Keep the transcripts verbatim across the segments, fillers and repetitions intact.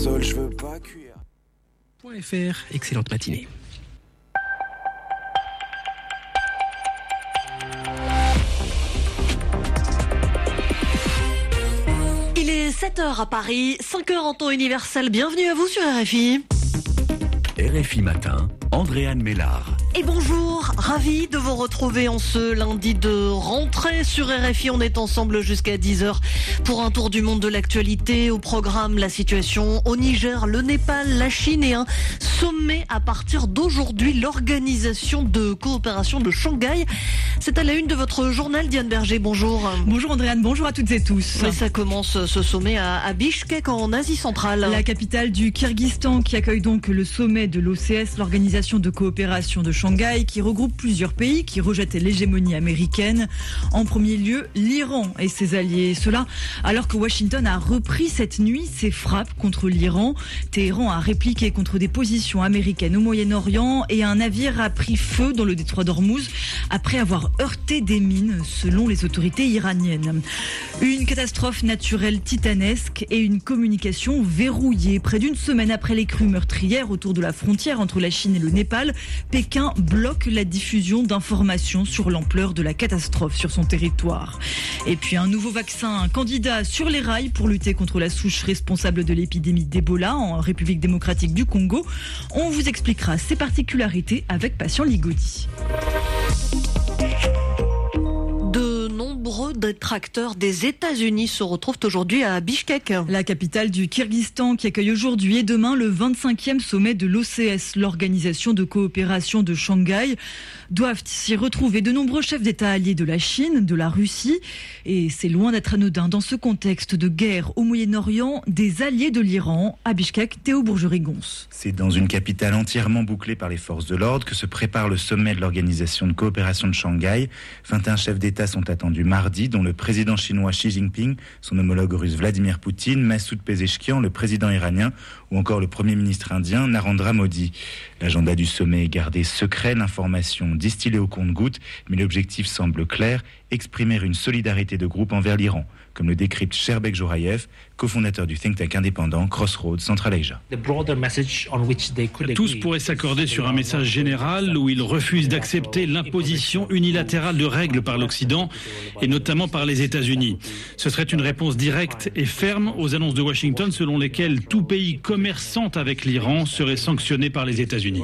sol, je veux pas cuire. .fr, excellente matinée. Il est sept heures à Paris, cinq heures en temps universel. Bienvenue à vous sur R F I. R F I Matin, Andréane Mélard. Et bonjour, ravi de vous retrouver en ce lundi de rentrée sur R F I. On est ensemble jusqu'à dix heures pour un tour du monde de l'actualité. Au programme, la situation au Niger, le Népal, la Chine et un sommet à partir d'aujourd'hui. L'organisation de coopération de Shanghai. C'est à la une de votre journal, Diane Berger. Bonjour. Bonjour Andréane, bonjour à toutes et tous. Et ça commence ce sommet à, à Bishkek en Asie centrale. La capitale du Kyrgyzstan qui accueille donc le sommet de l'O C S, l'organisation de coopération de Shanghai, qui regroupe plusieurs pays qui rejettent l'hégémonie américaine. En premier lieu, l'Iran et ses alliés. Cela alors que Washington a repris cette nuit ses frappes contre l'Iran. Téhéran a répliqué contre des positions américaines au Moyen-Orient et un navire a pris feu dans le détroit d'Ormuz après avoir heurté des mines, selon les autorités iraniennes. Une catastrophe naturelle titanesque et une communication verrouillée. Près d'une semaine après les crues meurtrières autour de la frontière entre la Chine et le Népal, Pékin bloque la diffusion d'informations sur l'ampleur de la catastrophe sur son territoire. Et puis un nouveau vaccin, un candidat sur les rails pour lutter contre la souche responsable de l'épidémie d'Ebola en République démocratique du Congo. On vous expliquera ses particularités avec Patient Ligodi. De nombreux détracteurs des États-Unis se retrouvent aujourd'hui à Bishkek. La capitale du Kyrgyzstan qui accueille aujourd'hui et demain le vingt-cinquième sommet de l'O C S, l'organisation de coopération de Shanghai. Doivent s'y retrouver de nombreux chefs d'État alliés de la Chine, de la Russie. Et c'est loin d'être anodin dans ce contexte de guerre au Moyen-Orient, des alliés de l'Iran. À Bishkek, Théo Bourgerie-Gons. C'est dans une capitale entièrement bouclée par les forces de l'ordre que se prépare le sommet de l'organisation de coopération de Shanghai. vingt et un chefs d'État sont attendus mardi, dont le président chinois Xi Jinping, son homologue russe Vladimir Poutine, Massoud Pezeshkian, le président iranien, ou encore le premier ministre indien Narendra Modi. L'agenda du sommet est gardé secret, l'information distillée au compte-gouttes, mais l'objectif semble clair, exprimer une solidarité de groupe envers l'Iran, comme le décrypte Sherbek Jorayev, cofondateur du think tank indépendant Crossroads Central Asia. Tous pourraient s'accorder sur un message général où ils refusent d'accepter l'imposition unilatérale de règles par l'Occident et notamment par les États-Unis. Ce serait une réponse directe et ferme aux annonces de Washington selon lesquelles tout pays commerçant avec l'Iran serait sanctionné par les États-Unis.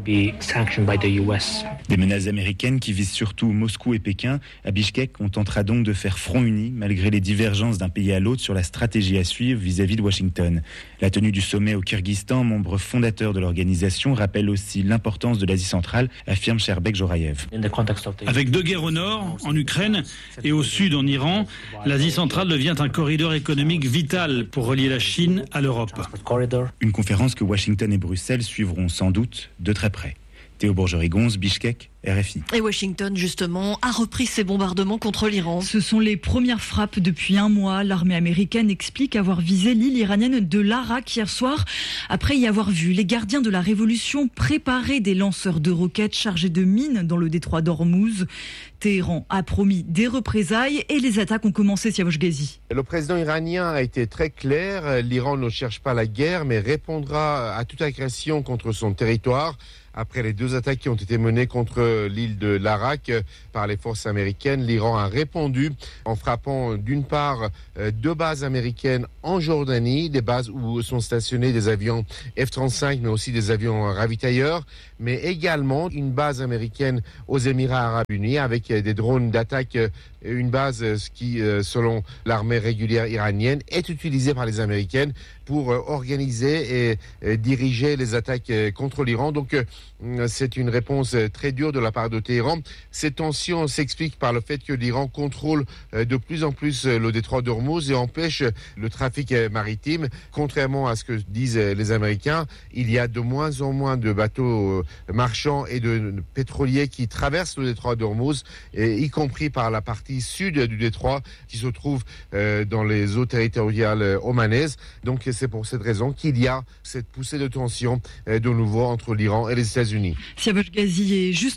Des menaces américaines qui visent surtout Moscou et Pékin. À Bishkek, on tentera donc de faire front uni malgré les divergences d'un pays à l'autre sur la stratégie à suivre vis-à-vis de Washington. La tenue du sommet au Kyrgyzstan, membre fondateur de l'organisation, rappelle aussi l'importance de l'Asie centrale, affirme Sherbek Jorayev. Avec deux guerres au nord, en Ukraine, et au sud, en Iran, l'Asie centrale devient un corridor économique vital pour relier la Chine à l'Europe. Une conférence que Washington et Bruxelles suivront sans doute de très près. Théo Bourgerie-Gons, Bishkek, R F I. Et Washington, justement, a repris ses bombardements contre l'Iran. Ce sont les premières frappes depuis un mois. L'armée américaine explique avoir visé l'île iranienne de l'Arak hier soir, après y avoir vu les gardiens de la révolution préparer des lanceurs de roquettes chargés de mines dans le détroit d'Ormuz. Téhéran a promis des représailles et les attaques ont commencé, Siavosh Ghazi. Le président iranien a été très clair. L'Iran ne cherche pas la guerre, mais répondra à toute agression contre son territoire. Après les deux attaques qui ont été menées contre l'île de l'Arak par les forces américaines, l'Iran a répondu en frappant d'une part deux bases américaines en Jordanie, des bases où sont stationnés des avions F trente-cinq mais aussi des avions ravitailleurs, mais également une base américaine aux Émirats arabes unis avec des drones d'attaque, une base qui, selon l'armée régulière iranienne, est utilisée par les Américaines pour organiser et diriger les attaques contre l'Iran. Donc c'est une réponse très dure de la part de Téhéran. Ces tensions s'expliquent par le fait que l'Iran contrôle de plus en plus le détroit d'Ormuz et empêche le trafic maritime. Contrairement à ce que disent les Américains, il y a de moins en moins de bateaux marchands et de pétroliers qui traversent le détroit d'Ormuz, y compris par la partie sud du détroit qui se trouve dans les eaux territoriales omanaises. Donc c'est pour cette raison qu'il y a cette poussée de tension de nouveau entre l'Iran et les États-Unis. Siavosh Ghazi, est juste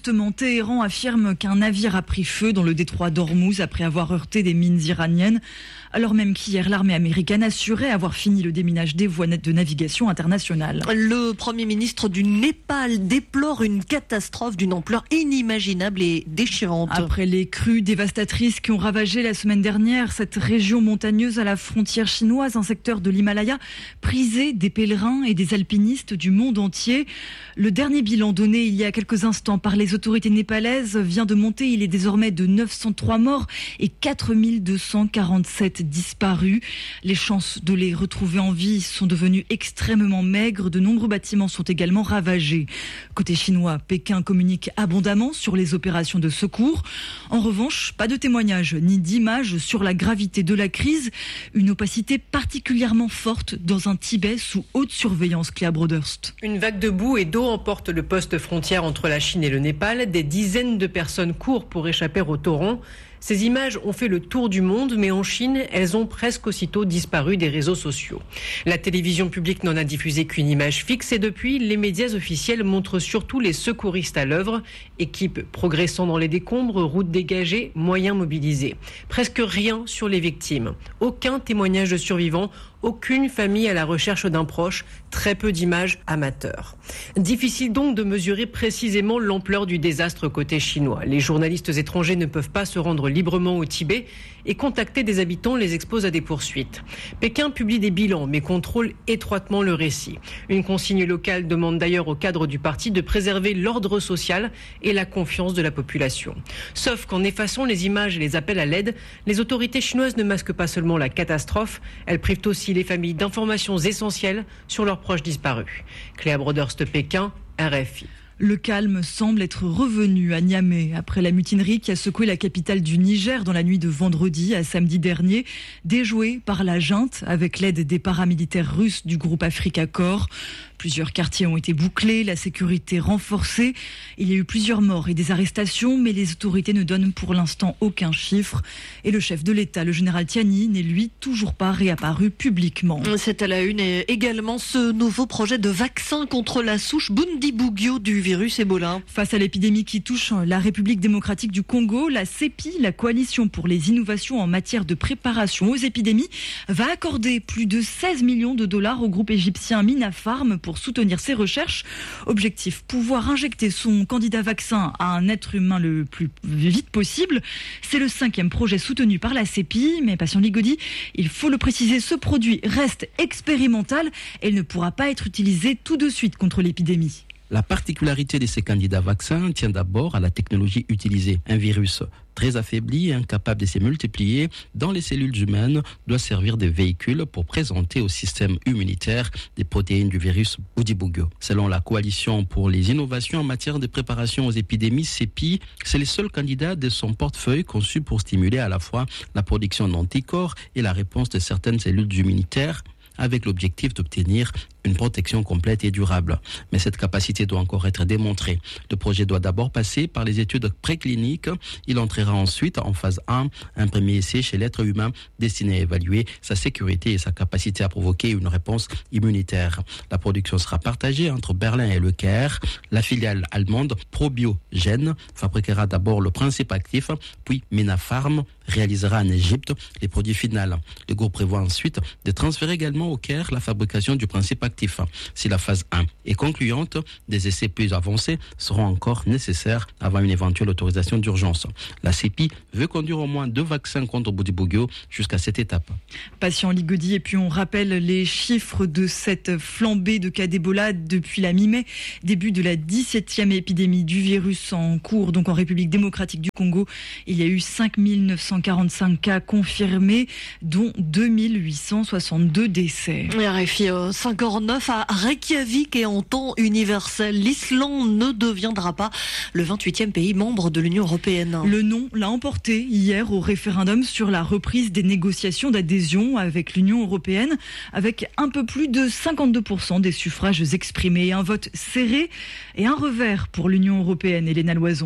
justement, Téhéran affirme qu'un navire a pris feu dans le détroit d'Ormuz après avoir heurté des mines iraniennes, alors même qu'hier l'armée américaine assurait avoir fini le déminage des voies de navigation internationales. Le Premier ministre du Népal déplore une catastrophe d'une ampleur inimaginable et déchirante. Après les crues dévastatrices qui ont ravagé la semaine dernière cette région montagneuse à la frontière chinoise, un secteur de l'Himalaya prisé des pèlerins et des alpinistes du monde entier. Le dernier bilan donné il y a quelques instants par les autorités népalaises vient de monter. Il est désormais de neuf cent trois morts et quatre mille deux cent quarante-sept disparus. Les chances de les retrouver en vie sont devenues extrêmement maigres. De nombreux bâtiments sont également ravagés. Côté chinois, Pékin communique abondamment sur les opérations de secours. En revanche, pas de témoignages ni d'images sur la gravité de la crise. Une opacité particulièrement forte dans un Tibet sous haute surveillance. Cléa Broderst. Une vague de boue et d'eau emporte le poste frontière entre la Chine et le Népal. Des dizaines de personnes courent pour échapper au torrent. Ces images ont fait le tour du monde, mais en Chine, elles ont presque aussitôt disparu des réseaux sociaux. La télévision publique n'en a diffusé qu'une image fixe et depuis, les médias officiels montrent surtout les secouristes à l'œuvre. Équipes progressant dans les décombres, routes dégagées, moyens mobilisés. Presque rien sur les victimes. Aucun témoignage de survivants. Aucune famille à la recherche d'un proche, très peu d'images amateurs. Difficile donc de mesurer précisément l'ampleur du désastre côté chinois. Les journalistes étrangers ne peuvent pas se rendre librement au Tibet et contacter des habitants les expose à des poursuites. Pékin publie des bilans mais contrôle étroitement le récit. Une consigne locale demande d'ailleurs au cadre du parti de préserver l'ordre social et la confiance de la population. Sauf qu'en effaçant les images et les appels à l'aide, les autorités chinoises ne masquent pas seulement la catastrophe, elles privent aussi les familles d'informations essentielles sur leurs proches disparus. Cléa Broderst, Pékin, R F I. Le calme semble être revenu à Niamey après la mutinerie qui a secoué la capitale du Niger dans la nuit de vendredi à samedi dernier, déjouée par la junte avec l'aide des paramilitaires russes du groupe Africa Corps. Plusieurs quartiers ont été bouclés, la sécurité renforcée. Il y a eu plusieurs morts et des arrestations, mais les autorités ne donnent pour l'instant aucun chiffre. Et le chef de l'État, le général Tiani, n'est lui toujours pas réapparu publiquement. C'est à la une et également ce nouveau projet de vaccin contre la souche Bundibugyo du virus Ebola. Face à l'épidémie qui touche la République démocratique du Congo, la CEPI, la coalition pour les innovations en matière de préparation aux épidémies, va accorder plus de seize millions de dollars au groupe égyptien Minapharm pour soutenir ses recherches. Objectif, pouvoir injecter son candidat vaccin à un être humain le plus vite possible. C'est le cinquième projet soutenu par la CEPI, mais Patient Ligodi, il faut le préciser, ce produit reste expérimental et il ne pourra pas être utilisé tout de suite contre l'épidémie. La particularité de ces candidats vaccins tient d'abord à la technologie utilisée. Un virus très affaibli et incapable de se multiplier dans les cellules humaines doit servir de véhicule pour présenter au système immunitaire des protéines du virus Bundibugyo. Selon la coalition pour les innovations en matière de préparation aux épidémies, CEPI, c'est le seul candidat de son portefeuille conçu pour stimuler à la fois la production d'anticorps et la réponse de certaines cellules immunitaires, avec l'objectif d'obtenir une protection complète et durable. Mais cette capacité doit encore être démontrée. Le projet doit d'abord passer par les études précliniques. Il entrera ensuite en phase un, un premier essai chez l'être humain destiné à évaluer sa sécurité et sa capacité à provoquer une réponse immunitaire. La production sera partagée entre Berlin et Le Caire. La filiale allemande ProbioGen fabriquera d'abord le principe actif, puis Minapharm réalisera en Égypte les produits finaux. Le groupe prévoit ensuite de transférer également au Caire la fabrication du principe actif. Si la phase un est concluante, des essais plus avancés seront encore nécessaires avant une éventuelle autorisation d'urgence. La CEPI veut conduire au moins deux vaccins contre Bundibugyo jusqu'à cette étape. Patient Ligodi, et puis on rappelle les chiffres de cette flambée de cas d'Ebola depuis la mi-mai, début de la dix-septième épidémie du virus en cours, donc en République démocratique du Congo. Il y a eu cinq mille neuf cent quarante-cinq cas confirmés, dont deux mille huit cent soixante-deux décès. R F I cinq heures neuf à Reykjavik et en temps universel. L'Islande ne deviendra pas le vingt-huitième pays membre de l'Union européenne. Le non l'a emporté hier au référendum sur la reprise des négociations d'adhésion avec l'Union européenne, avec un peu plus de cinquante-deux pour cent des suffrages exprimés. Un vote serré et un revers pour l'Union européenne. Hélène Loison.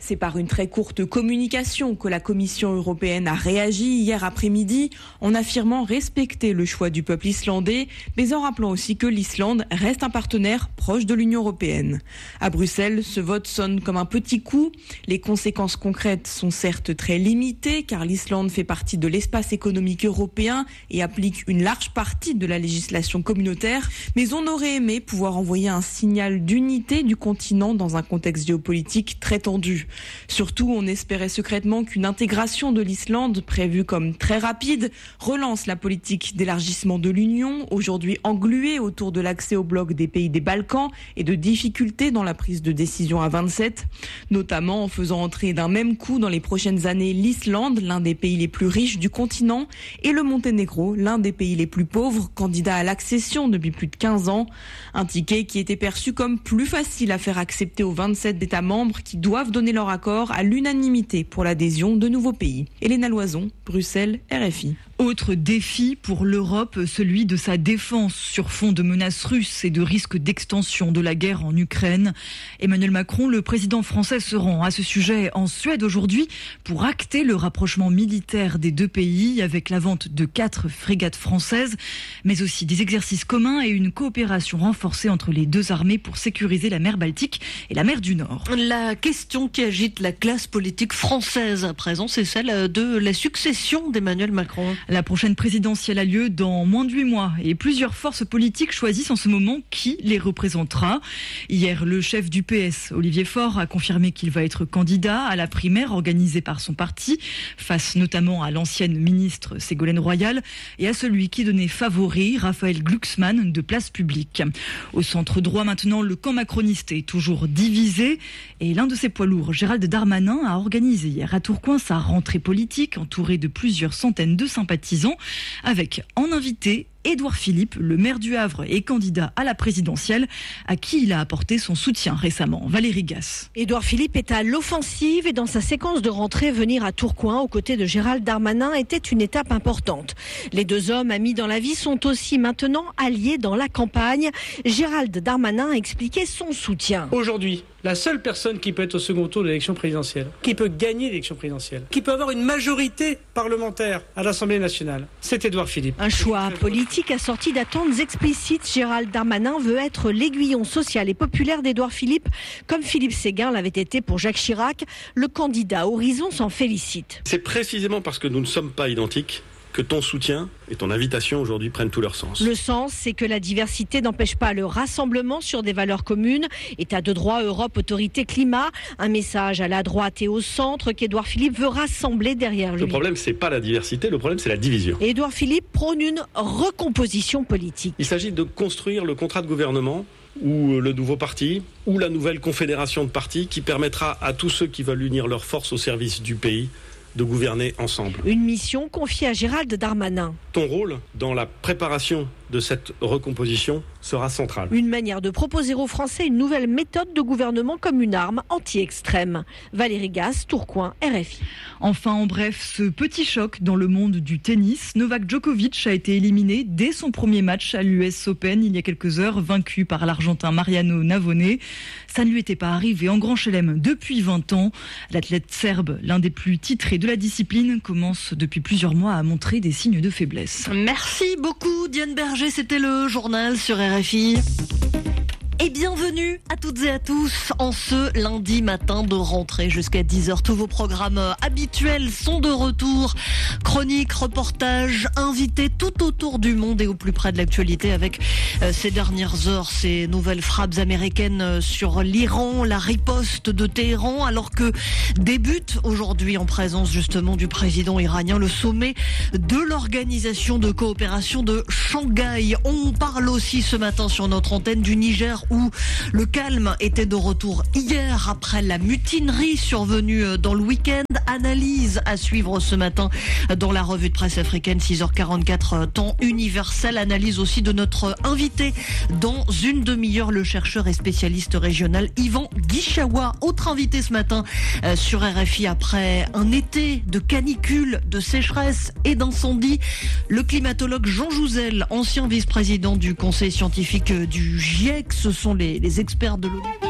C'est par une très courte communication que la Commission européenne a réagi hier après-midi en affirmant respecter le choix du peuple islandais, mais en rappelant aussi que l'Islande reste un partenaire proche de l'Union européenne. À Bruxelles, ce vote sonne comme un petit coup. Les conséquences concrètes sont certes très limitées car l'Islande fait partie de l'espace économique européen et applique une large partie de la législation communautaire, mais on aurait aimé pouvoir envoyer un signal d'unité du continent dans un contexte géopolitique très tendu. Surtout, on espérait secrètement qu'une intégration de l'Islande, prévue comme très rapide, relance la politique d'élargissement de l'Union, aujourd'hui engluée autour de l'accès au bloc des pays des Balkans et de difficultés dans la prise de décision à vingt-sept, notamment en faisant entrer d'un même coup dans les prochaines années l'Islande, l'un des pays les plus riches du continent, et le Monténégro, l'un des pays les plus pauvres, candidat à l'accession depuis plus de quinze ans. Un ticket qui était perçu comme plus facile à faire accepter aux vingt-sept États membres qui doivent donner leur accord à l'unanimité pour l'adhésion de nouveaux pays. Hélène Loison, Bruxelles, R F I. Autre défi pour l'Europe, celui de sa défense sur fond de menaces russes et de risques d'extension de la guerre en Ukraine. Emmanuel Macron, le président français, se rend à ce sujet en Suède aujourd'hui pour acter le rapprochement militaire des deux pays avec la vente de quatre frégates françaises, mais aussi des exercices communs et une coopération renforcée entre les deux armées pour sécuriser la mer Baltique et la mer du Nord. La question qui agite la classe politique française à présent, c'est celle de la succession d'Emmanuel Macron. La prochaine présidentielle a lieu dans moins de huit mois et plusieurs forces politiques choisissent en ce moment qui les représentera. Hier, le chef du P S, Olivier Faure, a confirmé qu'il va être candidat à la primaire organisée par son parti, face notamment à l'ancienne ministre Ségolène Royal et à celui qui donnait favori, Raphaël Glucksmann, de Place Publique. Au centre droit maintenant, le camp macroniste est toujours divisé et l'un de ses poids lourds, Gérald Darmanin, a organisé hier à Tourcoing sa rentrée politique entourée de plusieurs centaines de sympathisants avec en invité Édouard Philippe, le maire du Havre et candidat à la présidentielle, à qui il a apporté son soutien récemment. Valérie Gasse. Édouard Philippe est à l'offensive et dans sa séquence de rentrée, venir à Tourcoing aux côtés de Gérald Darmanin était une étape importante. Les deux hommes amis dans la vie sont aussi maintenant alliés dans la campagne. Gérald Darmanin a expliqué son soutien. Aujourd'hui, la seule personne qui peut être au second tour de l'élection présidentielle, qui peut gagner l'élection présidentielle, qui peut avoir une majorité parlementaire à l'Assemblée nationale, c'est Édouard Philippe. Un choix politique assorti d'attentes explicites. Gérald Darmanin veut être l'aiguillon social et populaire d'Édouard Philippe, comme Philippe Séguin l'avait été pour Jacques Chirac. Le candidat Horizon s'en félicite. C'est précisément parce que nous ne sommes pas identiques que ton soutien et ton invitation aujourd'hui prennent tout leur sens. Le sens, c'est que la diversité n'empêche pas le rassemblement sur des valeurs communes. État de droit, Europe, autorité, climat. Un message à la droite et au centre qu'Édouard Philippe veut rassembler derrière lui. Le problème, c'est pas la diversité, le problème, c'est la division. Édouard Philippe prône une recomposition politique. Il s'agit de construire le contrat de gouvernement ou le nouveau parti, ou la nouvelle confédération de partis qui permettra à tous ceux qui veulent unir leurs forces au service du pays de gouverner ensemble. Une mission confiée à Gérald Darmanin. Ton rôle dans la préparation de cette recomposition sera central. Une manière de proposer aux Français une nouvelle méthode de gouvernement comme une arme anti-extrême. Valérie Gasse, Tourcoing, R F I. Enfin, en bref, ce petit choc dans le monde du tennis. Novak Djokovic a été éliminé dès son premier match à l'U S Open il y a quelques heures, vaincu par l'Argentin Mariano Navone. Ça ne lui était pas arrivé en Grand Chelem depuis vingt ans. L'athlète serbe, l'un des plus titrés de la discipline, commence depuis plusieurs mois à montrer des signes de faiblesse. Merci beaucoup Diane Berger, c'était le journal sur R F I. Et bienvenue à toutes et à tous en ce lundi matin de rentrée jusqu'à dix heures. Tous vos programmes habituels sont de retour. Chroniques, reportages, invités tout autour du monde et au plus près de l'actualité avec euh, ces dernières heures, ces nouvelles frappes américaines sur l'Iran, la riposte de Téhéran, alors que débute aujourd'hui en présence justement du président iranien le sommet de l'organisation de coopération de Shanghai. On parle aussi ce matin sur notre antenne du Niger où le calme était de retour hier après la mutinerie survenue dans le week-end. Analyse à suivre ce matin dans la revue de presse africaine, six heures quarante-quatre, temps universel. Analyse aussi de notre invité dans une demi-heure, le chercheur et spécialiste régional Yvan Guichawa. Autre invité ce matin euh, sur R F I après un été de canicule, de sécheresse et d'incendie. Le climatologue Jean Jouzel, ancien vice-président du conseil scientifique du GIEC. Ce sont les, les experts de l'O N U.